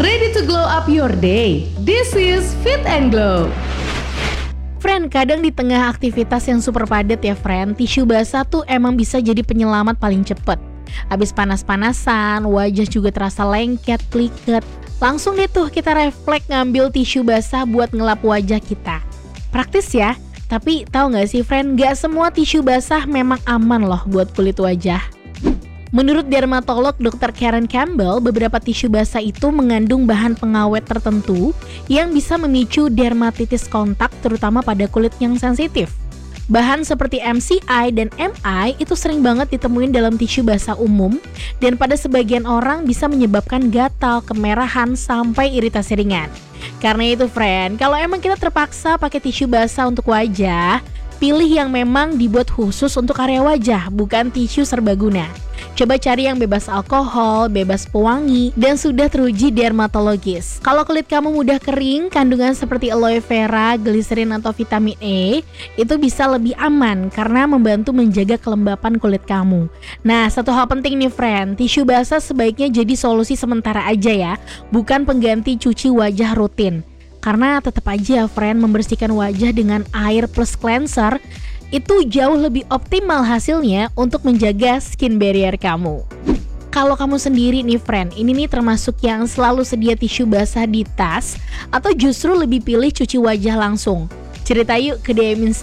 Ready to glow up your day? This is Fit and Glow. Friend, kadang di tengah aktivitas yang super padat ya friend, tisu basah tuh emang bisa jadi penyelamat paling cepet. Habis panas-panasan, wajah juga terasa lengket, pliket. Langsung deh tuh kita refleks ngambil tisu basah buat ngelap wajah kita. Praktis ya, tapi tahu nggak sih friend, nggak semua tisu basah memang aman loh buat kulit wajah. Menurut dermatolog Dr. Karen Campbell, beberapa tisu basah itu mengandung bahan pengawet tertentu yang bisa memicu dermatitis kontak terutama pada kulit yang sensitif. Bahan seperti MCI dan MI itu sering banget ditemuin dalam tisu basah umum dan pada sebagian orang bisa menyebabkan gatal, kemerahan, sampai iritasi ringan. Karena itu friend, kalau emang kita terpaksa pakai tisu basah untuk wajah, pilih yang memang dibuat khusus untuk area wajah, bukan tisu serbaguna. Coba cari yang bebas alkohol, bebas pewangi, dan sudah teruji dermatologis. Kalau kulit kamu mudah kering, kandungan seperti aloe vera, gliserin atau vitamin E itu bisa lebih aman karena membantu menjaga kelembapan kulit kamu. Nah, satu hal penting nih friend, tisu basah sebaiknya jadi solusi sementara aja ya, bukan pengganti cuci wajah rutin. Karena tetap aja friend, membersihkan wajah dengan air plus cleanser itu jauh lebih optimal hasilnya untuk menjaga skin barrier kamu. Kalau kamu sendiri nih friend, ini nih termasuk yang selalu sedia tisu basah di tas atau justru lebih pilih cuci wajah langsung? Cerita yuk ke DM